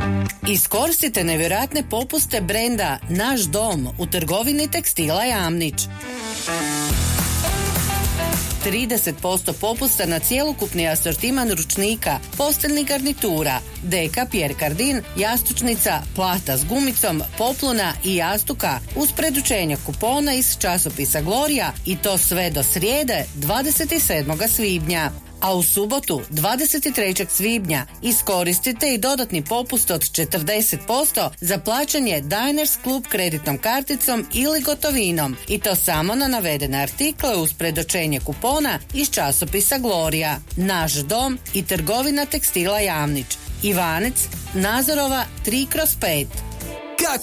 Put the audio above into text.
Iskoristite nevjerojatne popuste brenda Naš dom u trgovini tekstila Jamnić. 30% popusta na cjelokupni asortiman ručnika, posteljnih garnitura, deka, Pierre Cardin, jastučnica, plata s gumicom, popluna i jastuka uz predučenje kupona iz časopisa Gloria i to sve do srijede 27. svibnja. A u subotu 23. svibnja iskoristite i dodatni popust od 40% za plaćanje Diners Club kreditnom karticom ili gotovinom i to samo na navedene artikle uz predočenje kupona iz časopisa Gloria, Naš dom i trgovina tekstila Jamnić. Ivanec, Nazorova 3/5.